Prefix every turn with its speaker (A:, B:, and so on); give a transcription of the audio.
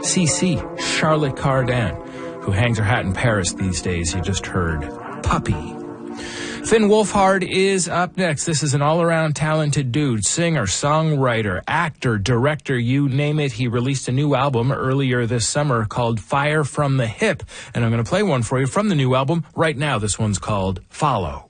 A: CC, Charlotte Cardin, who hangs her hat in Paris these days. You just heard Puppy. Finn Wolfhard is up next. This is an all-around talented dude, singer, songwriter, actor, director, you name it. He released a new album earlier this summer called Fire from the Hip, and I'm going to play one for you from the new album right now. This one's called Follow.